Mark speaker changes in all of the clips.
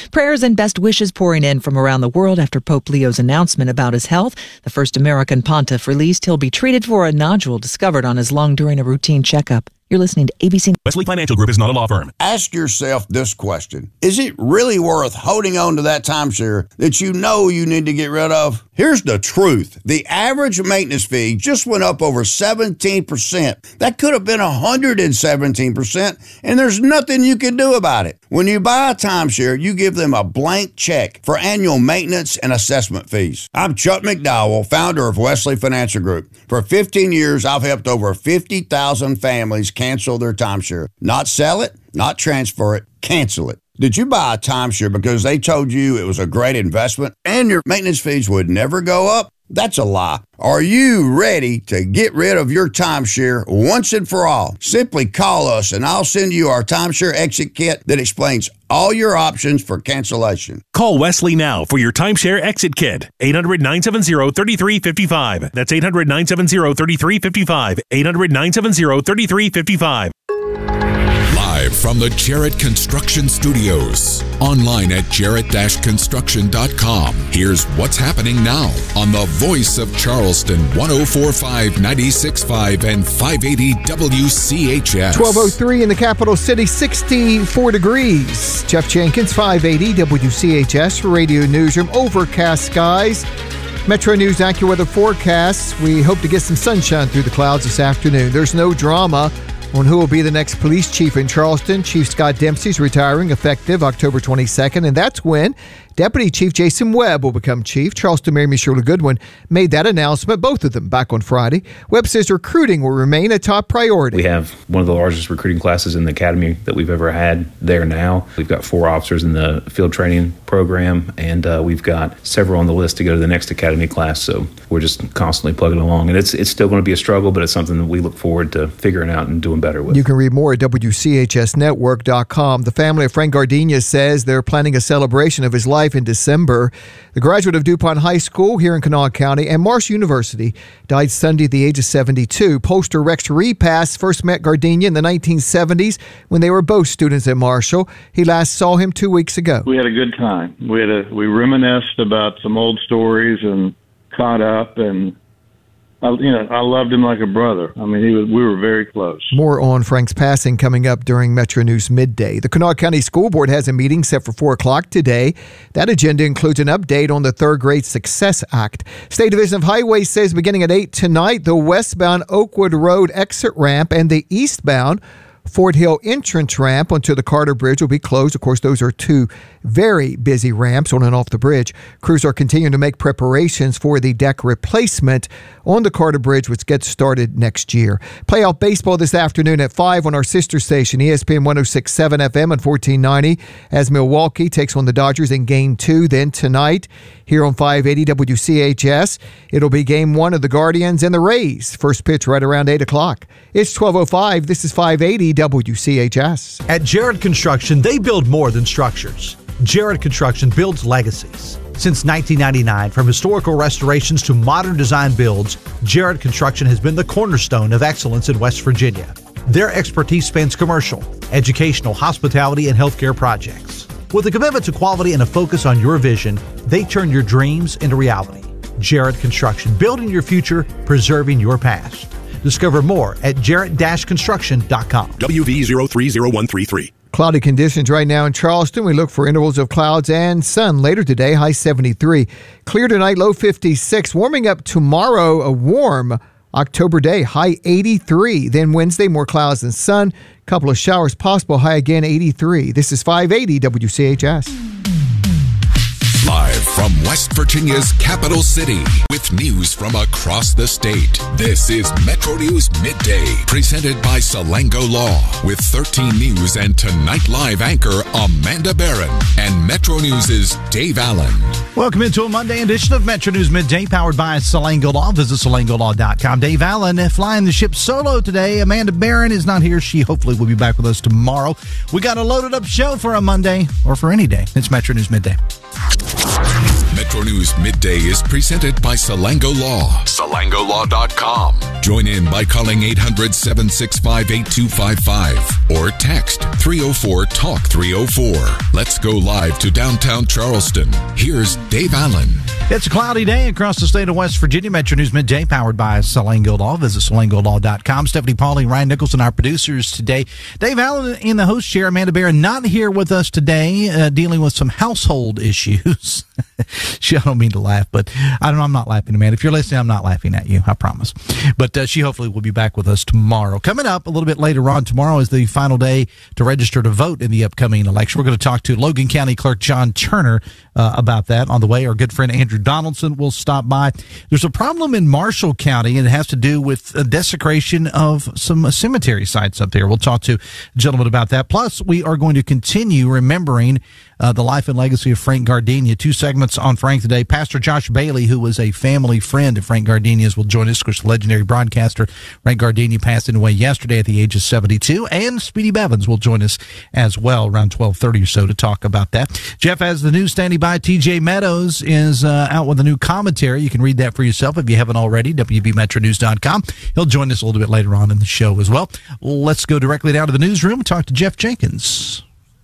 Speaker 1: Prayers and best wishes pouring in from around the world after Pope Leo's announcement about his health. The first American pontiff released he'll be treated for a nodule discovered on his lung during a routine checkup. You're listening to ABC.
Speaker 2: Wesley Financial Group is not a law firm.
Speaker 3: Ask yourself this question. Is it really worth holding on to that timeshare that you know you need to get rid of? Here's the truth. The average maintenance fee just went up over 17%. That could have been 117%, and there's nothing you can do about it. When you buy a timeshare, you give them a blank check for annual maintenance and assessment fees. I'm Chuck McDowell, founder of Wesley Financial Group. For 15 years, I've helped over 50,000 families cancel their timeshare. Not sell it, not transfer it, cancel it. Did you buy a timeshare because they told you it was a great investment and your maintenance fees would never go up? That's a lie. Are you ready to get rid of your timeshare once and for all? Simply call us and I'll send you our timeshare exit kit that explains all your options for cancellation.
Speaker 2: Call Wesley now for your timeshare exit kit. 800-970-3355. That's 800-970-3355. 800-970-3355.
Speaker 4: Live from the Jarrett Construction Studios. Online at jarrett-construction.com. Here's what's happening now on the voice of Charleston, 104.5, 96.5, and 580 WCHS.
Speaker 5: 12:03 in the capital city, 64 degrees. Jeff Jenkins, 580 WCHS, Radio Newsroom. Overcast skies. Metro News AccuWeather forecasts. We hope to get some sunshine through the clouds this afternoon. There's no drama on who will be the next police chief in Charleston. Chief Scott Dempsey's retiring effective October 22nd, and that's when Deputy Chief Jason Webb will become chief. Charleston Mayor Michelle Goodwin made that announcement, both of them, back on Friday. Webb says recruiting will remain a top priority.
Speaker 6: We have one of the largest recruiting classes in the academy that we've ever had there now. We've got 4 officers in the field training program, and we've got several on the list to go to the next academy class, so we're just constantly plugging along. And it's still going to be a struggle, but it's something that we look forward to figuring out and doing better with.
Speaker 5: You can read more at WCHSnetwork.com. The family of Frank Gardenia says they're planning a celebration of his life in December. The graduate of DuPont High School here in Kanawha County and Marsh University died Sunday at the age of 72. Pollster Rex Repass first met Gardenia in the 1970s when they were both students at Marshall. He last saw him 2 weeks ago.
Speaker 7: We had a good time. We reminisced about some old stories and caught up, and I loved him like a brother. I mean, we were very close.
Speaker 5: More on Frank's passing coming up during Metro News Midday. The Kanawha County School Board has a meeting set for 4 o'clock today. That agenda includes an update on the Third Grade Success Act. State Division of Highways says beginning at 8 tonight, the westbound Oakwood Road exit ramp and the eastbound Fort Hill entrance ramp onto the Carter Bridge will be closed. Of course, those are 2 very busy ramps on and off the bridge. Crews are continuing to make preparations for the deck replacement on the Carter Bridge, which gets started next year. Playoff baseball this afternoon at 5 on our sister station, ESPN 106.7 FM and 1490, as Milwaukee takes on the Dodgers in Game 2. Then tonight, here on 580 WCHS, it'll be Game 1 of the Guardians and the Rays. First pitch right around 8 o'clock. It's 12:05. This is 580 WCHS.
Speaker 8: At Jarrett Construction, they build more than structures. Jarrett Construction builds legacies. Since 1999, from historical restorations to modern design builds, Jarrett Construction has been the cornerstone of excellence in West Virginia. Their expertise spans commercial, educational, hospitality, and healthcare projects. With a commitment to quality and a focus on your vision, they turn your dreams into reality. Jarrett Construction, building your future, preserving your past. Discover more at jarrett-construction.com.
Speaker 2: WV030133.
Speaker 5: Cloudy conditions right now in Charleston. We look for intervals of clouds and sun later today, high 73. Clear tonight, low 56. Warming up tomorrow, a warm October day, high 83. Then Wednesday, more clouds and sun. Couple of showers possible, high again 83. This is 580 WCHS.
Speaker 4: Live from West Virginia's capital city with news from across the state. This is Metro News Midday, presented by Salango Law, with 13 News and Tonight Live anchor Amanda Barron and Metro News' Dave Allen.
Speaker 8: Welcome into a Monday edition of Metro News Midday, powered by Salango Law. Visit salangolaw.com. Dave Allen flying the ship solo today. Amanda Barron is not here. She hopefully will be back with us tomorrow. We got a loaded up show for a Monday, or for any day. It's Metro News Midday.
Speaker 4: Metro News Midday is presented by Salango Law. SalangoLaw.com. Join in by calling 800-765-8255 or text 304-TALK-304. Let's go live to downtown Charleston. Here's Dave Allen.
Speaker 8: It's a cloudy day across the state of West Virginia. Metro News Midday, powered by Salango Law. Visit SalangoLaw.com. Stephanie Pauling, Ryan Nicholson, our producers today. Dave Allen in the host chair. Amanda Barron not here with us today, dealing with some household issues. I don't mean to laugh, but I'm not laughing, Amanda. If you're listening, I'm not laughing at you, I promise. But she hopefully will be back with us tomorrow. Coming up a little bit later on, tomorrow is the final day to register to vote in the upcoming election. We're going to talk to Logan County Clerk John Turner about that. On the way, our good friend Andrew Donaldson will stop by. There's a problem in Marshall County, and it has to do with a desecration of some cemetery sites up there. We'll talk to a gentleman about that. Plus, we are going to continue remembering the life and legacy of Frank Gardenia. 2 segments on Frank today. Pastor Josh Bailey, who was a family friend of Frank Gardenia's, will join us. Of course, the legendary broadcaster Frank Gardenia passed away yesterday at the age of 72. And Speedy Bevins will join us as well around 12:30 or so to talk about that. Jeff has the news standing by. TJ Meadows is out with a new commentary. You can read that for yourself if you haven't already. WVMetroNews.com. He'll join us a little bit later on in the show as well. Let's go directly down to the newsroom and talk to Jeff Jenkins.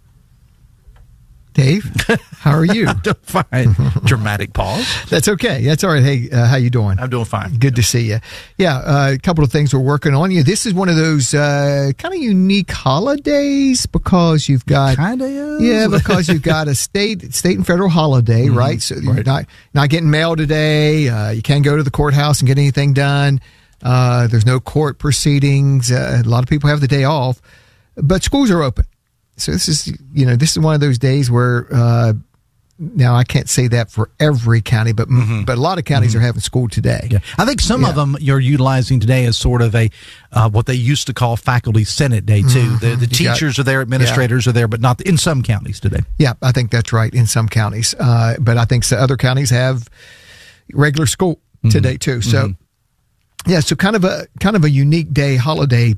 Speaker 5: Dave, how are you?
Speaker 8: I'm doing fine. Dramatic pause.
Speaker 5: That's okay. That's all right. Hey, how you doing?
Speaker 8: I'm doing fine.
Speaker 5: Good to see you. Yeah, a couple of things we're working on. This is one of those kind of unique holidays because you've got
Speaker 8: kind of is.
Speaker 5: Yeah, because you've got a state and federal holiday, right? So you're not getting mail today. You can't go to the courthouse and get anything done. There's no court proceedings. A lot of people have the day off, but schools are open. So this is one of those days where now I can't say that for every county, but a lot of counties are having school today.
Speaker 8: Yeah. I think some of them you're utilizing today as sort of a what they used to call faculty senate day too. The teachers are there, administrators are there, but not in some counties today.
Speaker 5: Yeah, I think that's right in some counties, but I think other counties have regular school today too. So yeah, so kind of a unique day, holiday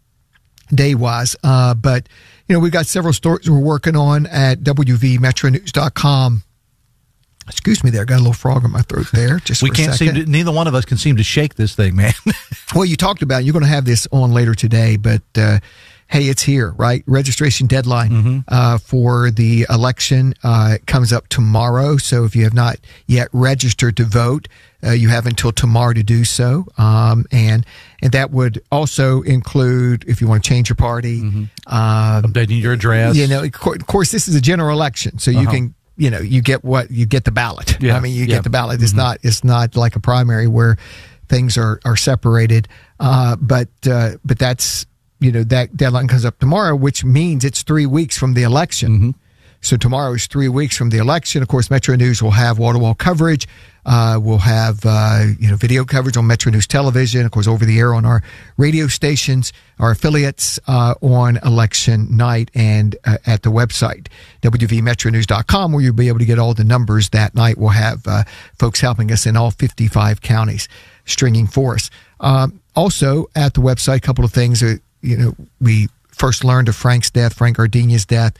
Speaker 5: day wise, but. We've got several stories we're working on at WVMetroNews.com. Excuse me there. Got a little frog in my throat there. Just
Speaker 8: we can't seem to, neither one of us can seem to shake this thing, man.
Speaker 5: Well, you talked about, you're going to have this on later today, but hey, it's here, right? Registration deadline for the election comes up tomorrow. So if you have not yet registered to vote, you have until tomorrow to do so. And that would also include if you want to change your party,
Speaker 8: updating your address.
Speaker 5: Of course, this is a general election, so you can, you get the ballot.
Speaker 8: Yeah.
Speaker 5: I mean, you get the ballot. It's not like a primary where things are separated. But that's, that deadline comes up tomorrow, which means it's 3 weeks from the election. So tomorrow is 3 weeks from the election. Of course, Metro News will have wall-to-wall coverage. We'll have video coverage on Metro News Television, of course, over the air on our radio stations, our affiliates on election night, and at the website WVMetroNews.com, where you'll be able to get all the numbers that night. We'll have folks helping us in all 55 counties, stringing for us. Also, at the website, a couple of things. We first learned of Frank Gardenia's death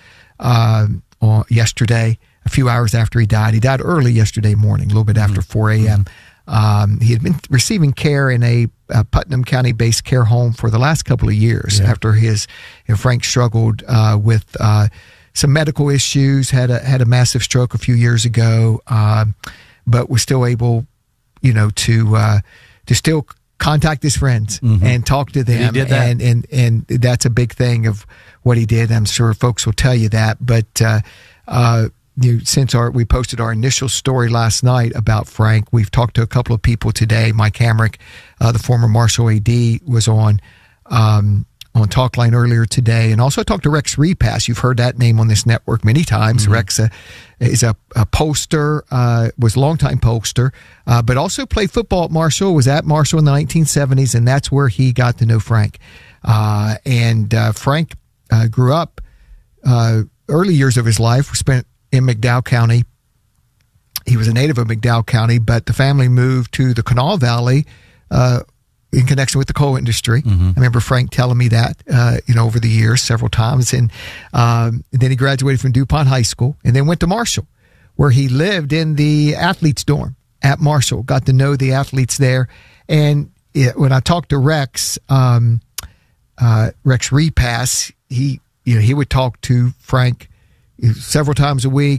Speaker 5: yesterday, a few hours after he died. He died early yesterday morning, a little bit after 4 a.m. He had been receiving care in a Putnam County-based care home for the last couple of years after Frank struggled with some medical issues, had a massive stroke a few years ago, but was still able, to still contact his friends and talk to them.
Speaker 8: And he did that.
Speaker 5: And that's a big thing of what he did. I'm sure folks will tell you that. But since we posted our initial story last night about Frank, we've talked to a couple of people today. Mike Hamrick, the former Marshall AD, was on Talkline earlier today, and also talked to Rex Repass. You've heard that name on this network many times. Rex is a pollster, was a longtime pollster, but also played football at Marshall, was at Marshall in the 1970s, and that's where he got to know Frank. Frank grew up, early years of his life, spent in McDowell County. He was a native of McDowell County, but the family moved to the Kanawha Valley in connection with the coal industry. I remember Frank telling me that, over the years several times. And then he graduated from DuPont High School and then went to Marshall, where he lived in the athletes dorm at Marshall, got to know the athletes there. And, when I talked to Rex, Rex Repass, he would talk to Frank several times a week.